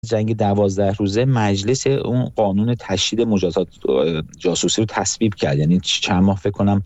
جنگ 12 روزه مجلس اون قانون تشدید مجازات جاسوسی رو تصویب کرد، یعنی چند ماه فکر کنم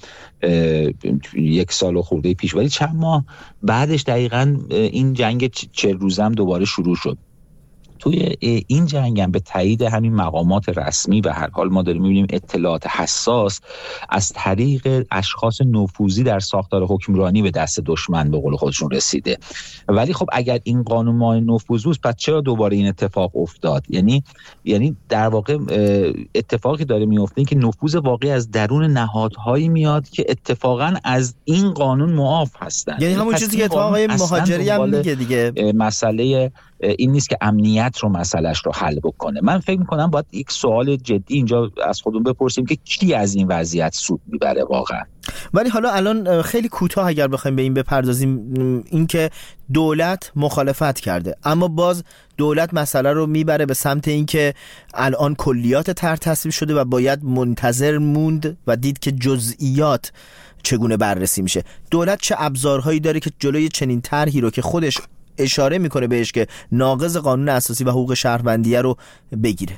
1 سال و خورده پیش، ولی چند ماه بعدش دقیقاً این جنگ 40 روزه هم دوباره شروع شد. توی این جنگ هم به تایید همین مقامات رسمی و هر حال ما داریم می‌بینیم اطلاعات حساس از طریق اشخاص نفوذی در ساختار حکمرانی به دست دشمن به قول خودشون رسیده. ولی خب اگر این قانون مانع نفوذ بود پس چرا دوباره این اتفاق افتاد؟ یعنی در واقع اتفاقی داره میفته این که نفوذ واقعی از درون نهادهایی میاد که اتفاقا از این قانون معاف هستن. یعنی همون چیزی که اتفاقای مهاجری هم میگه دیگه، مسئله این نیست که امنیت رو مسئلهش رو حل بکنه. من فکر میکنم باید یک سوال جدی اینجا از خودمون بپرسیم که کی از این وضعیت سود میبره واقعا. ولی حالا الان خیلی کوتاه اگر بخوایم به این بپردازیم، این که دولت مخالفت کرده اما باز دولت مسئله رو میبره به سمت این که الان کلیات طرح تصویب شده و باید منتظر موند و دید که جزئیات چگونه بررسی میشه. دولت چه ابزارهایی داره که جلوی چنین طرحی رو که خودش اشاره میکنه بهش که ناقض قانون اساسی و حقوق شهروندیه رو بگیره؟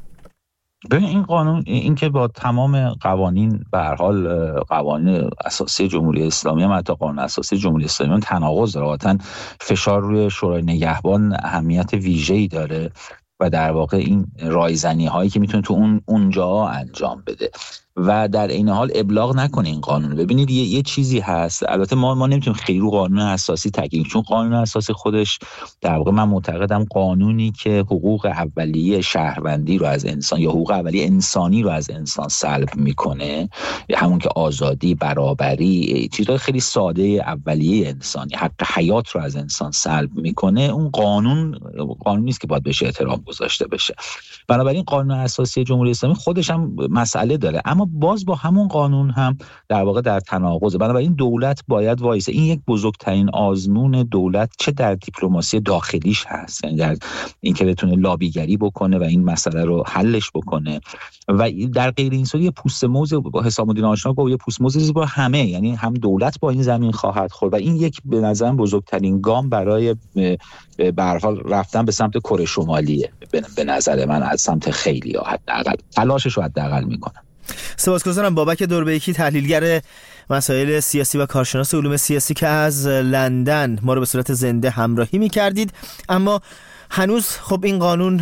ببین این قانون این که با تمام قوانین به هر حال قوانین اساسی جمهوری اسلامی هم حتی قانون اساسی جمهوری اسلامی تناقض داره، واقعا فشار روی شورای نگهبان اهمیت ویژه‌ای داره و در واقع این رایزنی هایی که میتونه تو اونجا انجام بده و در این حال ابلاغ نکنه این قانون. ببینید یه چیزی هست، البته ما نمیتونیم خیلی رو قانون اساسی تاکید، چون قانون اساسی خودش در واقع من معتقدم قانونی که حقوق اولیه شهروندی رو از انسان یا حقوق اولیه انسانی رو از انسان سلب میکنه، همون که آزادی، برابری، چیزهای خیلی ساده اولیه انسانی، حق حیات رو از انسان سلب میکنه، اون قانون نیست که باید بهش احترام گذاشته بشه. بنابراین قانون اساسی جمهوری اسلامی خودش هم مسئله داره، اما باز با همون قانون هم در واقع در تناقضه. بنابراین دولت باید وایسه. این یک بزرگترین آزمون دولت چه در دیپلماسی داخلیش هست، یعنی در اینکه بتونه لابیگری بکنه و این مسئله رو حلش بکنه، و در غیر این صورت یه پوست موز با حسام الدین آشنا گفت، یه پوست موز با همه، یعنی هم دولت با این زمین خواهد خورد و این یک به نظر بزرگترین گام برای به هر حال رفتن به سمت کره شمالیه به نظر من، از سمت خیلی‌ها حداقل تلاشش رو حداقل میکنم. سپاسگزارم بابک دوربیکی، تحلیلگر مسائل سیاسی و کارشناس علوم سیاسی که از لندن ما رو به صورت زنده همراهی می‌کردید. اما هنوز خب این قانون،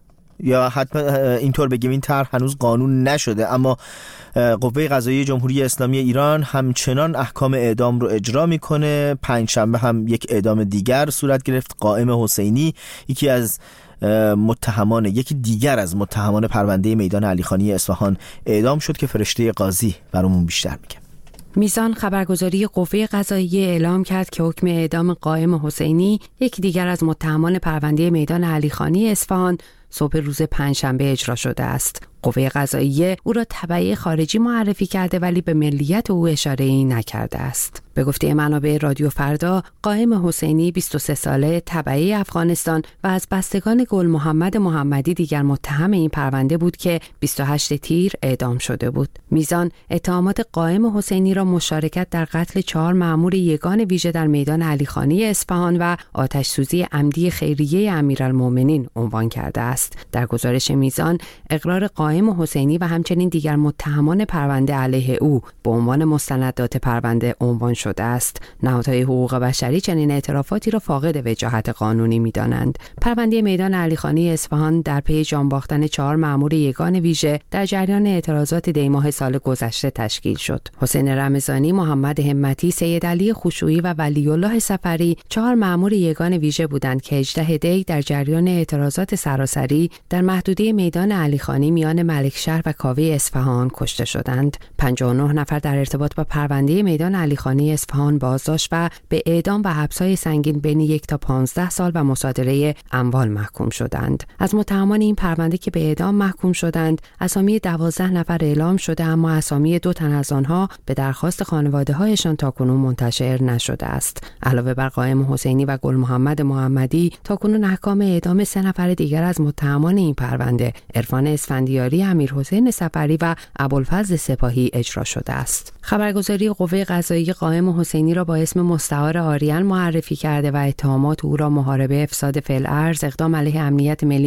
یا حتما اینطور بگیم این طرح هنوز قانون نشده، اما قوه قضاییه جمهوری اسلامی ایران همچنان احکام اعدام رو اجرا میکنه. پنجشنبه هم یک اعدام دیگر صورت گرفت. قائم حسینی یکی دیگر از متهمان پرونده میدان علیخانی اصفهان اعدام شد که فرشته قاضی برامون بیشتر میگه. میزان خبرگزاری قوه قضاییه اعلام کرد که حکم اعدام قائم حسینی، یکی دیگر از متهمان پرونده میدان علیخانی اصفهان، صبح روز پنجشنبه اجرا شده است. قوه قضاییه او را تبعی خارجی معرفی کرده ولی به ملیت او اشاره‌ای نکرده است. به گفته منابع رادیو فردا، قائم حسینی 23 ساله، تبعی افغانستان و از بستگان گل محمد محمدی دیگر متهم این پرونده بود که 28 تیر اعدام شده بود. میزان اتهامات قائم حسینی را مشارکت در قتل 4 مأمور یگان ویژه در میدان علیخانی اصفهان و آتش سوزی عمدی خیریه امیرالمومنین عنوان کرده است. در گزارش میزان، اقرار قائم حسینی و همچنین دیگر متهمان پرونده علیه او به عنوان مستندات پرونده عنوان شده است. نهادهای حقوق بشری چنین اعترافاتی را فاقد وجاهت قانونی می‌دانند. پرونده میدان علیخانی اصفهان در پی جان باختن 4 مأمور یگان ویژه در جریان اعتراضات دی‌ماه سال گذشته تشکیل شد. حسین رمضانی، محمد همتی، سید علی خشوعی و ولی الله سفری 4 مأمور یگان ویژه بودند که 18 دی در جریان اعتراضات سراسری در محدوده میدان علیخانی میان ملکشهر و کاوه اصفهان کشته شدند. 59 نفر در ارتباط با پرونده میدان علیخانی اصفهان بازداشت و به اعدام و حبس‌های سنگین بین 1 تا 15 سال و مصادره اموال محکوم شدند. از متهمان این پرونده که به اعدام محکوم شدند، اسامی 12 نفر اعلام شده، اما اسامی 2 تن از آنها به درخواست خانواده‌هایشان تاکنون منتشر نشده است. علاوه بر قائم حسینی و گل محمد محمدی، تاکنون احکام اعدام 3 نفر دیگر از متهمان این پرونده، عرفان اسفندیاری، امیرحسین سفری و ابوالفضل سپاهی اجرا شده است. خبرگزاری قوه قضاییه قائم قائم حسینی را با اسم مستعار آریان معرفی کرده و اتهامات او را محاربه، افساد فی الارض، اقدام علیه امنیت ملی